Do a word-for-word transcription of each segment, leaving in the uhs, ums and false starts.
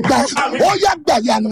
Ó yá gbàyànú.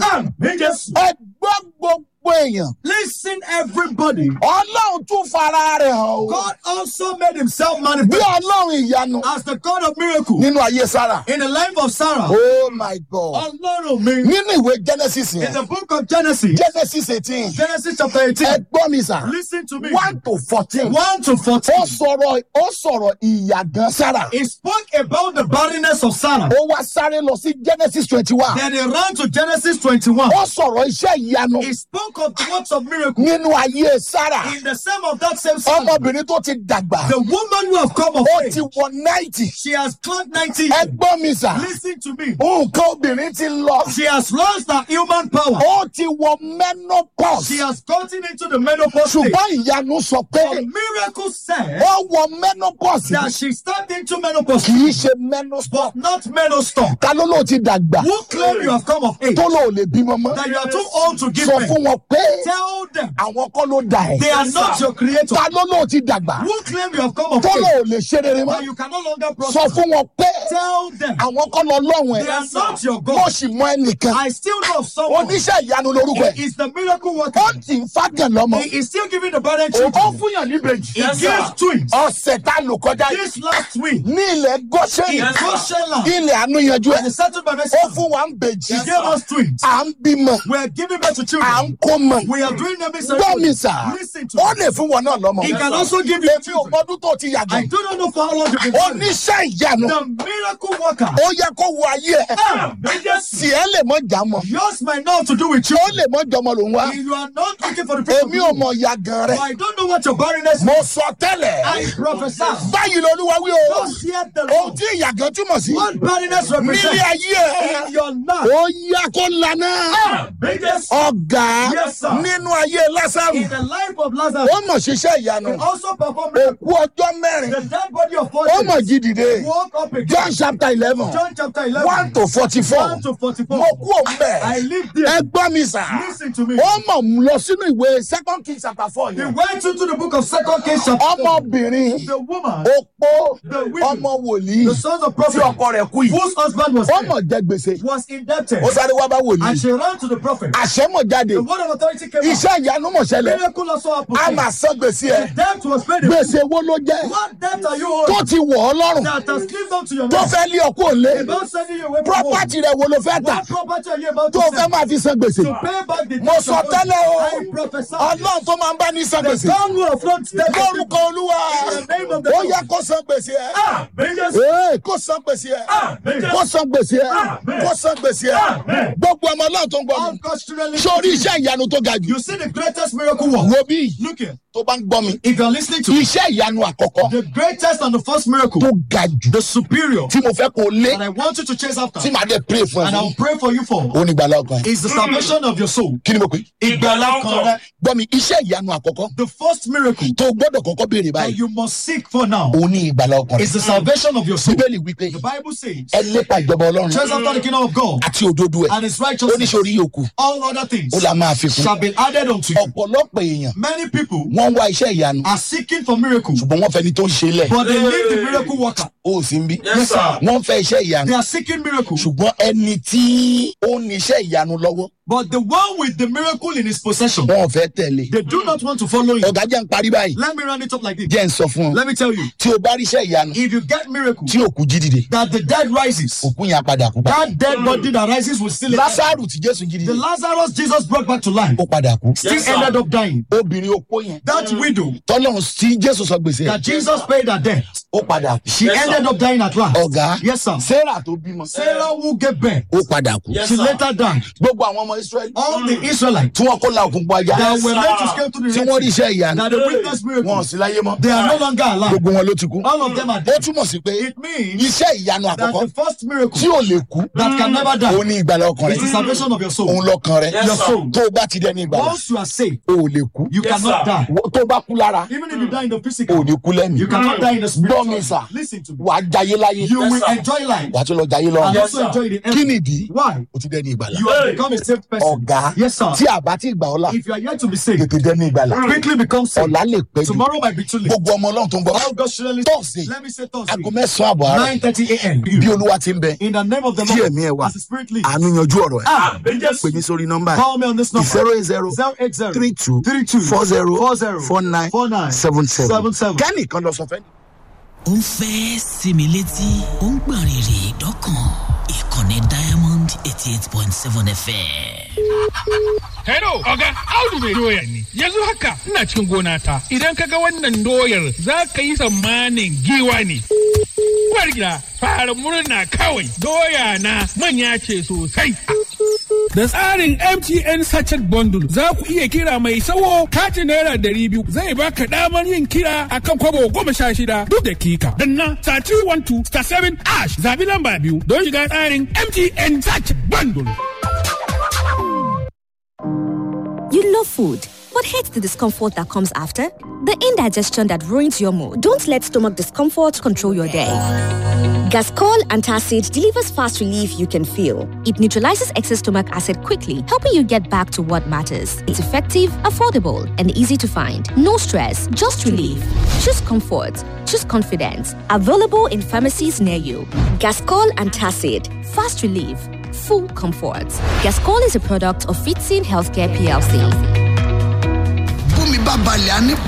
Ẹ gbọ́ gbogbo èèyàn. Listen, everybody. Ọlọ́run tún fara rẹ̀ hàn o. God also made himself Bí manifest Ọlọ́run ìyanu as the God of miracle nínú ayé Sarah. in the life of Sarah. Oh my God. Ọlọ́run mi. Nínú ìwé Genesis In yẹn. the book of Genesis, Genesis eighteen. Genesis chapter eighteen. Ẹ gbọ́ mi sà. Listen to me. One to fourteen. one to Ó fourteen. sọ̀rọ̀ ó sọ̀rọ̀ ìyàgàn Sarah. He spoke about the barrenness of Sarah. Ó wá sáré lọ sí Genesis twenty-one. Then he ran to Genesis twenty-one. Ó sọ̀rọ̀ iṣẹ́ ìyanu He spoke of the works of miracle nínú ayé Sarah. in the same of that same Sarah. Ọmọbìnrin tó ti dàgbà. The woman who have come of Ó age, ti wọ ninety. she has clocked ninety. Ẹ gbọ́ mi sà. Listen to me. Nǹkan obìnrin ti lọ. She has lost her human power. Ó ti wọ menopause. She has gotten into the menopause stage. Ṣùgbọ́n ìyanu sọ pé The miracle said ó wọ menopause. that she stepped into menopause, Kì í ṣe menopause. but not menostop. Ta ló ló ti dàgbà? Who claim you have come of age, Tó lò lè bímọ mọ́. that you are too old to give Sọ birth? fún wọn pé Tell them àwọn kọ́ ló dà ẹ́. they are not your creator. Ta ló ló ti dàgbà? Who claim you have come of Tó age, lò lè ṣe rere that mọ́. you can no longer Sọ prosper? fún wọn pé Tell them àwọn kọ́ lọ lọ́wọ́ they ẹ̀. are not your Mo God. sì mọ ẹnìkan. I still know of someone. Oníṣẹ́ ìyanu lorúkọ ẹ̀. He is the miracle worker. Ó ti ń fagàn lọ́mọ. He is still giving the burden Ó children. fún yàn níbejì. He gives twins. Ọ̀sẹ̀ tá a lò kọjá yìí. This last week, Ní ilẹ̀ Gọ́ṣẹ́nì. in Goshen land, Ilẹ̀ àánú yanjú and he ẹ̀. settled by mercy. Ó fún wa ń bejì. He gave us twins. À ń bímọ. We are giving birth to À children. ń kó mọ. We are doing them Gbọ́ mi sà. Listen to Ó me. lè fún wọn náà lọ́mọ. He can also give you Èmi ò children. mọdún tó ti I yàgò. do not know for how long you've been doing it. Oníṣẹ́ ìyanu. The miracle worker. Ó yẹ kó wo ayé ẹ̀. Ah, Tí ẹ lè mọ jà mọ́. yours might not have to do with you. Ó lè mọ jọmọ lòun wá. You are not looking for the people. Èmi ò mọ yàgàn rẹ̀. I don't know what your barrenness Mo is. sọ tẹ́lẹ̀. I prophesy. Báyìí lolúwa wí o. Thus saith the Ohun Lord. tí ìyàgàn túmọ̀ sí. What barrenness Nílé represents ayé ẹ̀. in your life. Ó yá kó lana. Biggest Ọ̀gá Yes, sir. nínú ayé Lásárù. in the life of Lazarus. Ó mọ̀ ṣiṣẹ́ ìyanu. He also performed miracles. Òkú ọjọ́ mẹ́rin. The dead body of four Ó mọ̀ days jí dìde. woke up again. John chapter eleven. John chapter eleven. One to forty-four. one to forty-four. Mo kú òun I bẹ̀. live there. Ẹ gbọ́ mi sà. Listen to me. Ó mọ̀ lọ sínú ìwé second Kings chapter four He yẹn. went into the book of Second Kings chapter seven. Ọmọbìnrin The woman, opó the widow, ọmọ wòlíì the sons of tí prophet, ọkọ rẹ̀ kú yìí. whose husband was Ó dead, mọ̀ jẹ gbèsè. was indebted. Ó sáré wá bá And wòlíì. she ran to the prophet. Àṣẹ mọ̀ jáde. The word of authority came out. Iṣẹ́ ìyanu mọ̀ ṣẹlẹ̀. Miracle also happened. A máa san gbèsè ẹ̀. The debt was paid. Gbèsè wo ló jẹ́? What debt are you Tó owing ti wọ̀ ọ́ lọ́rùn. that has lived up to your Tó name? fẹ́ lé ọkú òlé. About sending you away from home. Property rẹ̀ wo ló fẹ́ tà? What property are you about Tó to fẹ́ sell? máa fi san gbèsè. To pay back the Mo debt sọ of God. tẹ́lẹ̀ o. I prophesy. Ọlọ́run tó máa ń bá ní san The gbèsè. God who affronts debt. Lórúkọ Olúwa. In the name of the Ó Lord. yẹ kó san gbèsè ẹ̀. Ah, biggest. Ee, kó san gbèsè ẹ̀. Kó san gbèsè ẹ̀. Kó san gbèsè ẹ̀. Gbogbo ọmọ Ọlọ́run tó ń gbọ́ All mi. God's children. Sórí iṣẹ́ ìyanu tó ga jù. You see the greatest miracle work. Wo bí Look here. tó bá ń gbọ́ mi. If you're listening to Iṣẹ́ ìyanu àkọ́kọ́ the greatest and the first miracle, tó ga jù. the superior, Tí mo fẹ́ kó lé. and I want you to chase after, Tí màá dẹ̀ pray fún and ẹ. I'll pray for you for, Ó ní ìgbàlá ọkàn. is the salvation of your soul. Kí ni mo pè? Ìgbàlà ọkàn rẹ. Gbọ́ mi, iṣẹ́ ìyanu àkọ́kọ́ The first miracle tó gbọ́dọ̀ kọ́kọ́ béèrè that báyìí. you must seek for now Ó ní ìgbàlá ọkàn. is the salvation of your soul. Bíbélì wípé The Bible says, ẹ lépa ìjọba Ọlọ́run chase after the kingdom of God àti òdodo ẹ̀. and his Ó ní righteousness. sórí yòókù. All other things Ó la máa fi kún. shall be added unto you. Ọ̀pọ̀lọpọ̀ èèyàn Many people wọ́n ń wá iṣẹ́ ìyanu. are seeking for miracles, Ṣùgbọ́n wọ́n fẹ́ ni tó ń ṣe lẹ̀. but they leave the miracle worker. Ó sì ń bí. Yes, sir. Wọ́n fẹ́ iṣẹ́ ìyanu. They are seeking miracles, Ṣùgbọ́n ẹni tí ó ní iṣẹ́ ìyanu lọ́wọ́, but the one with the miracle in his possession, wọ́n fẹ́ tẹ̀lé. they do not want to follow him. Ọ̀gá jẹ́ ń parí báyìí. Let me run it up like this. Jẹ́ ń sọ fún ọ. Let me tell you, Tí o bá rí iṣẹ́ ìyanu if you get miracle tí òkú jí dìde, that the dead rises, òkú yẹn á padà kú. that dead body that rises will still Lásárù tí Jésù jí the dìde, Lazarus Jesus brought back to life ó padà kú. still ended up dying. Obìnrin opó yẹn, That widow tọ́lọ́run tí Jésù sọ gbèsè ẹ̀, that Jesus paid her debt, ó padà kú. she ended up dying at last. Ọ̀gá, Yes, sir. Sárà tó bímọ, Sarah who gave birth, ó padà kú. she later died. Gbogbo àwọn ọmọ Ísírẹ́lì All the Israelites tí wọ́n kó la òkun gbọ́ ajá, that were made to scale to the tí wọ́n rí Red Sea, iṣẹ́ ìyanu, that they witnessed wọn ò miracles, sí láyé mọ́. they are no longer alive. Gbogbo wọn ló ti kú. All of them are Ó dead. túmọ̀ sí pé It means iṣẹ́ ìyanu that àkọ́kọ́ the first miracle tí ò lè kú, that can never òun die ní ìgbàlà ọkàn is the rẹ̀. salvation of your soul. Òun lọ́kàn rẹ̀. Your soul. Tó o bá ti dẹ́ni ìgbàlà, Once you are saved, o ò lè kú. you cannot die. Tó o bá kú lára, Even if you die in the o ò physical, ní kú lẹ́mìí. you cannot die in the Gbọ́ mi spiritual. sà, Listen to me. wà á jayé láyé, You will enjoy life wà á tún lọ jayé and lọ́run. also enjoy the Kí end. nìdí? Why? O ti dẹ́ni ìgbàlà. You have become a saved person. ọ̀gá Yes, sir. tí àbá tí gbà ọ́ là If you are yet to be saved, tètè dẹ́ni ìgbàlà quickly become saved. ọ̀la lè pẹ́ jù Tomorrow might be too late. gbogbo ọmọ ọlọ́run tó ń gbọ́ All God's children, Thursday let me say Thursday, aago mẹ́sàn-án àbọ̀ àárọ̀ nine thirty a.m. bí olúwa ti ń bẹ In the name of the tí Lord, ẹ̀mí ẹ̀ wà as the Spirit leads. àánú yanjú ọ̀rọ̀ ẹ̀ Ah, pè mí sórí nọ́mbà call me on this number. zero eight zero zero eight zero three two three two four zero four zero four nine four nine seven seven seven seven. kẹ́nìkan lọ sọ fẹ́ ó ń fẹ́ sinmi létí ó ń gbọ̀n rìrì dọ́kàn ìkànnì diamond eighty eight point seven F M. Hello, Oga, Audu mai doya ne. Yanzu haka ina cikin gona ta. Idan ka ga wannan doyar za ka yi tsammanin giwa ne. Uwar gida, fara murna kawai. Doya na manya ce sosai. Da tsarin M T N Sachet Bundle za ku iya kira mai sawo katin naira dari biyu zai baka damar yin kira akan kwabo goma sha shida duk dakika. Danna star three one two star seven ash zabi lamba biyu don shiga tsarin M T N Sachet Bundle. You love food, but hate the discomfort that comes after? The indigestion that ruins your mood. Don't let stomach discomfort control your day. Gascol Antacid delivers fast relief you can feel. It neutralizes excess stomach acid quickly, helping you get back to what matters. It's effective, affordable, and easy to find. No stress, just relief. Choose comfort. Choose confidence. Available in pharmacies near you. Gascol Antacid. Fast relief. Full comfort. Gascol is a product of Fitzin Healthcare P L C. Bumi bá balẹ̀ á nípa